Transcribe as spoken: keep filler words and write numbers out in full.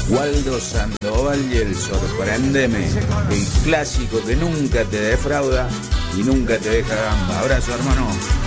Waldo Sandoval y el Sorprendeme, el clásico que nunca te defrauda y nunca te deja gamba. Abrazo, hermano.